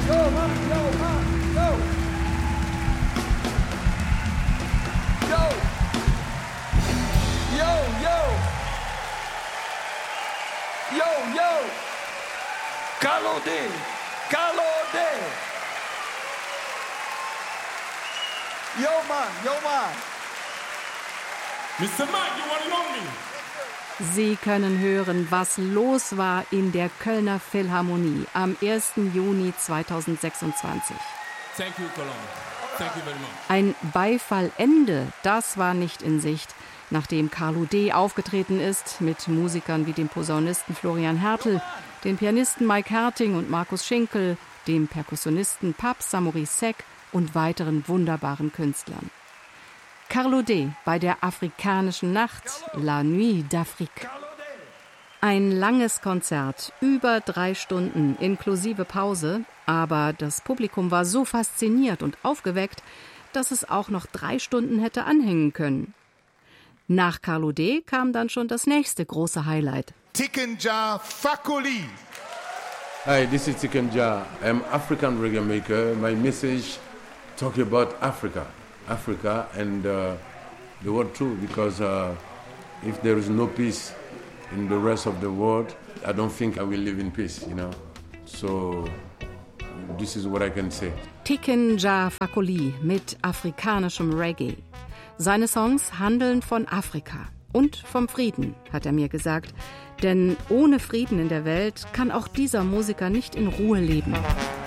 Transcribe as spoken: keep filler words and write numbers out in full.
Yo, man, yo, man, yo. Yo. Yo, yo. Yo, yo. Carlo D. Carlo D. Yo, man, yo, man. Mister Mike, you want to know me? Sie können hören, was los war in der Kölner Philharmonie am ersten Juni zweitausendsechsundzwanzig. Thank you, Cologne. Thank you very much. Ein Beifallende, das war nicht in Sicht, nachdem Carlo D. aufgetreten ist mit Musikern wie dem Posaunisten Florian Hertel, dem Pianisten Mike Herting und Markus Schinkel, dem Perkussionisten Paps Samory-Sek und weiteren wunderbaren Künstlern. Carlo D. bei der afrikanischen Nacht, La Nuit d'Afrique. Ein langes Konzert, über drei Stunden inklusive Pause, aber das Publikum war so fasziniert und aufgeweckt, dass es auch noch drei Stunden hätte anhängen können. Nach Carlo D. kam dann schon das nächste große Highlight. Tiken Jah Fakoly. Hi, this is Tiken Jah. I'm African reggae maker. My message talk about Africa. Africa and uh, the world too, because uh, if there is no peace in the rest of the world, I don't think I will live in peace, you know. So this is what I can say. Tiken Jah Fakoly mit afrikanischem Reggae. Seine Songs handeln von Afrika und vom Frieden, hat er mir gesagt. Denn ohne Frieden in der Welt kann auch dieser Musiker nicht in Ruhe leben.